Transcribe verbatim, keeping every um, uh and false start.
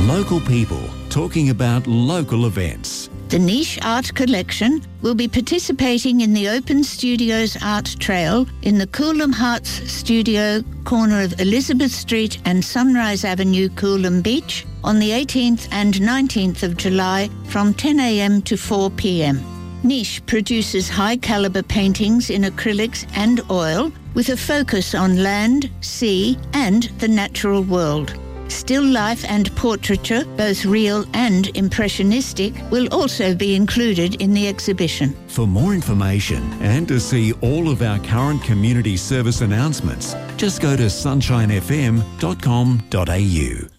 Local people talking about local events. The Niche Art Collection will be participating in the Open Studios Art Trail in the Coolum Hearts Studio, corner of Elizabeth Street and Sunrise Avenue, Coolum Beach, on the eighteenth and nineteenth of July from ten a.m. to four p.m. Niche produces high-caliber paintings in acrylics and oil with a focus on land, sea and the natural world. Still life and portraiture, both real and impressionistic, will also be included in the exhibition. For more information and to see all of our current community service announcements, just go to sunshine f m dot com dot a u.